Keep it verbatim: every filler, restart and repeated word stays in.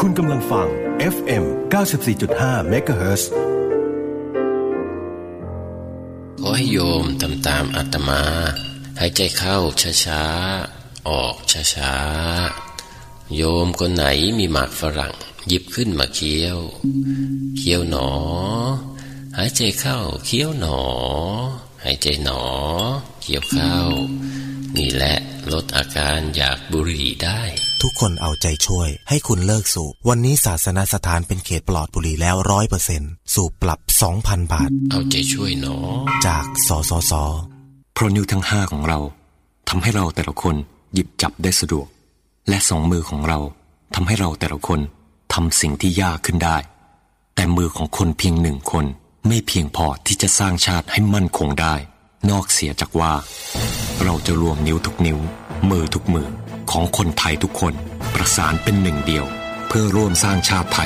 คุณกำลังฟัง เอฟ เอ็ม เก้าสิบสี่จุดห้า เมกะเฮิรตซ์ขอให้โยมทำตามอาตมาหายใจเข้าช้าๆออกช้าๆโยมคนไหนมีหมากฝรั่งหยิบขึ้นมาเคี้ยวเคี้ยวหนอหายใจเข้าเคี้ยวหนอหายใจหนอเคี้ยวเข้านี่แหละลดอาการอยากบุหรี่ได้ทุกคนเอาใจช่วยให้คุณเลิกสูบวันนี้ศาสนสถานเป็นเขตปลอดบุหรี่แล้ว ร้อยเปอร์เซ็นต์ สูบปรับ สองพัน บาทเอาใจช่วยหนอจากสสส. เพราะนิ้วทั้งห้าของเราทำให้เราแต่ละคนหยิบจับได้สะดวกและสองมือของเราทำให้เราแต่ละคนทำสิ่งที่ยากขึ้นได้แต่มือของคนเพียงหนึ่งคนไม่เพียงพอที่จะสร้างชาติให้มั่นคงได้นอกเสียจากว่าเราจะรวมนิ้วทุกนิ้วมือทุกมือของคนไทยทุกคนประสานเป็นหนึ่งเดียวเพื่อร่วมสร้างชาติไทย